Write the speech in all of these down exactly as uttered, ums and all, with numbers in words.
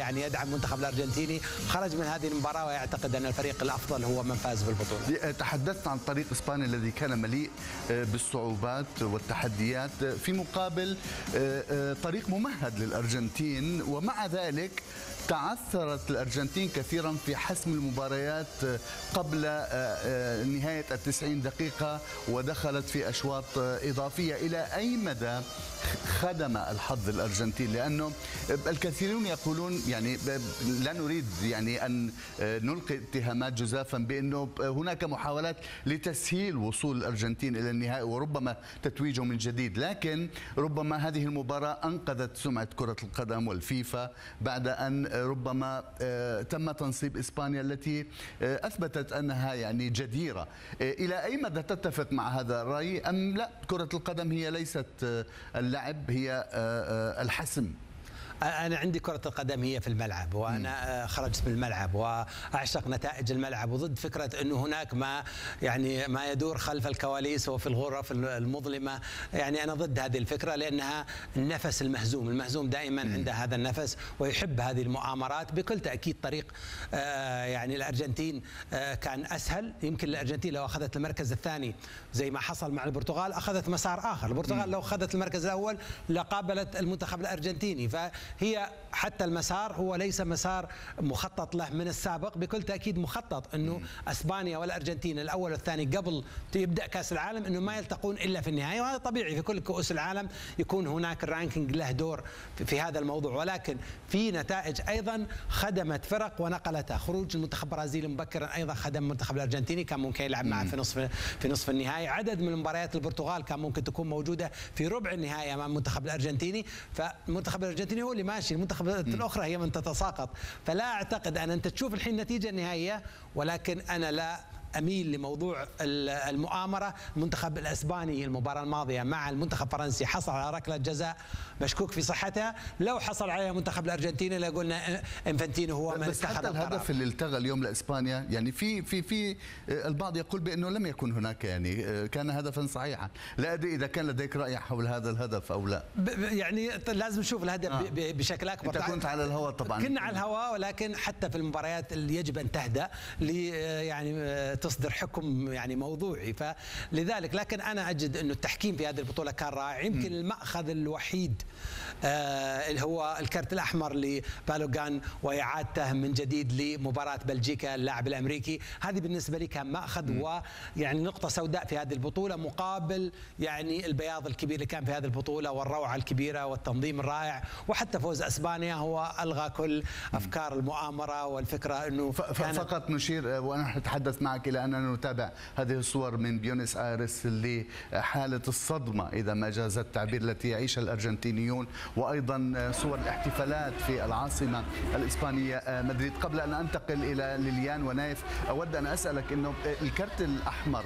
يعني يدعم المنتخب الارجنتيني، خرج من هذه المباراه ويعتقد ان الفريق الافضل هو من فاز بالبطوله. تحدثت عن طريق اسبانيا الذي كان مليء بالصعوبات والتحديات في مقابل طريق ممهد للارجنتين، ومع ذلك تعثرت الأرجنتين كثيرا في حسم المباريات قبل نهاية التسعين دقيقة ودخلت في أشواط إضافية. إلى أي مدى خدم الحظ الأرجنتين؟ لأنه الكثيرون يقولون، يعني لا نريد يعني أن نلقي اتهامات جزافا بأنه هناك محاولات لتسهيل وصول الأرجنتين إلى النهائي وربما تتويجه من جديد، لكن ربما هذه المباراة أنقذت سمعة كرة القدم والفيفا بعد أن ربما تم تنصيب إسبانيا التي أثبتت أنها يعني جديرة. إلى أي مدى تتفق مع هذا الرأي، أم لا كرة القدم هي ليست اللعب، هي الحسم؟ أنا عندي كرة القدم هي في الملعب، وأنا خرجت من الملعب وأعشق نتائج الملعب، وضد فكرة أنه هناك ما يعني ما يدور خلف الكواليس وفي الغرف المظلمة. يعني أنا ضد هذه الفكرة، لأنها النفس المهزوم، المهزوم دائما عنده هذا النفس ويحب هذه المؤامرات. بكل تأكيد طريق يعني الأرجنتين كان أسهل. يمكن الأرجنتين لو أخذت المركز الثاني زي ما حصل مع البرتغال أخذت مسار آخر. البرتغال لو أخذت المركز الأول لقابلت المنتخب الأرجنتيني، ف هي حتى المسار هو ليس مسار مخطط له من السابق، بكل تأكيد مخطط أنه أسبانيا والأرجنتين الأول والثاني قبل يبدأ كأس العالم أنه ما يلتقون إلا في النهاية، وهذا طبيعي في كل كؤوس العالم يكون هناك الرانكينج له دور في هذا الموضوع. ولكن في نتائج أيضا خدمت فرق ونقلتها. خروج المنتخب البرازيلي مبكرا أيضا خدم المنتخب الأرجنتيني، كان ممكن يلعب معه في نصف في نصف النهائي. عدد من مباريات البرتغال كان ممكن تكون موجودة في ربع النهائي أمام المنتخب الأرجنتيني، فالمنتخب الأرجنتيني هو اللي ماشي، المنتخبات الأخرى هي من تتساقط. فلا أعتقد أن أنت تشوف الحين النتيجة النهائية، ولكن أنا لا أميل لموضوع المؤامرة. المنتخب الأسباني المباراة الماضية مع المنتخب الفرنسي حصل على ركلة جزاء مشكوك في صحتها، لو حصل عليها المنتخب الأرجنتيني لقلنا انفانتينو هو من بس اتخذ حتى القرار. الهدف اللي التغى اليوم لإسبانيا، يعني في في في البعض يقول بأنه لم يكن هناك، يعني كان هدفا صحيحا. لا أدري إذا كان لديك رأي حول هذا الهدف أو لا. يعني لازم نشوف الهدف آه. بشكل أكبر. أنت كنت على الهواء طبعا. كنا على الهواء، ولكن حتى في المباريات اللي يجب أن تهدأ لي يعني تصدر حكم يعني موضوعي، فلذلك لكن أنا أجد أنه التحكيم في هذه البطولة كان رائع. يمكن المأخذ الوحيد آه اللي هو الكرت الأحمر لبالوغان وإعادته من جديد لمباراة بلجيكا اللاعب الأمريكي، هذه بالنسبة لي كان مأخذ ويعني نقطة سوداء في هذه البطولة، مقابل يعني البياض الكبير اللي كان في هذه البطولة والروعة الكبيرة والتنظيم الرائع. وحتى فوز أسبانيا هو ألغى كل أفكار المؤامرة والفكرة أنه فقط نشير وأنا أتحدث معك إلى أننا نتابع هذه الصور من بيونس آيرس لحالة الصدمة إذا ما جاز التعبير التي يعيشها الأرجنتينيون، وأيضا صور الاحتفالات في العاصمة الإسبانية مدريد. قبل أن أنتقل إلى ليليان ونايف، أود أن أسألك أنه الكرت الأحمر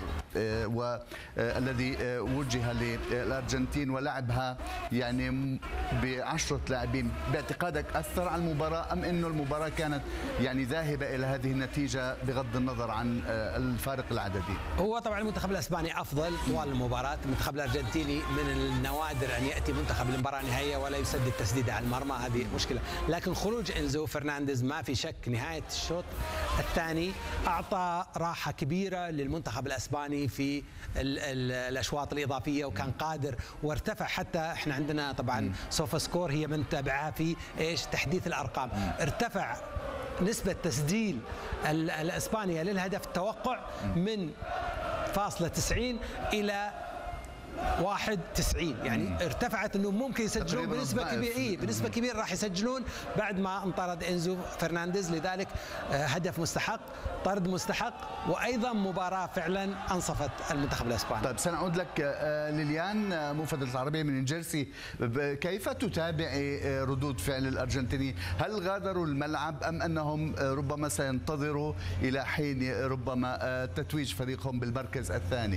والذي وجه للأرجنتين ولعبها يعني بعشرة لاعبين، باعتقادك أثر على المباراة، أم أنه المباراة كانت يعني ذاهبة إلى هذه النتيجة بغض النظر عن الفارق العددي؟ هو طبعا المنتخب الاسباني افضل طوال المباراه. المنتخب الارجنتيني من النوادر ان ياتي منتخب للمباراه النهائيه ولا يسدد تسديده على المرمى، هذه مشكله. لكن خروج انزو فرنانديز ما في شك نهايه الشوط الثاني اعطى راحه كبيره للمنتخب الاسباني في ال ال الاشواط الاضافيه، وكان قادر وارتفع. حتى احنا عندنا طبعا سوفا سكور هي من تابعها في ايش تحديث الارقام، ارتفع نسبة تسجيل الإسبانيا للهدف التوقع من فاصلة تسعين إلى واحد وتسعين، يعني ارتفعت انه ممكن يسجلون بنسبه كبيره. اي بنسبه كبيره راح يسجلون بعد ما انطرد انزو فرنانديز. لذلك هدف مستحق، طرد مستحق، وايضا مباراه فعلا انصفت المنتخب الاسباني. طيب سنعود لك ليليان موفدة العربيه من جيرسي، كيف تتابعي ردود فعل الارجنتيني؟ هل غادروا الملعب ام انهم ربما سينتظروا الى حين ربما تتويج فريقهم بالمركز الثاني؟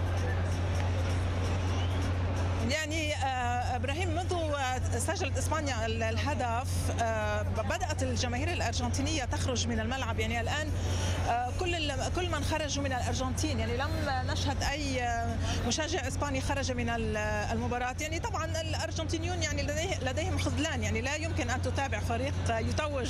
يعني ابراهيم منذ سجلت اسبانيا الهدف بدات الجماهير الارجنتينيه تخرج من الملعب. يعني الان كل كل من خرجوا من الارجنتين، يعني لم نشهد اي مشجع اسباني خرج من المباراه. يعني طبعا الارجنتينيون يعني لديهم خذلان، يعني لا يمكن ان تتابع فريق يتوج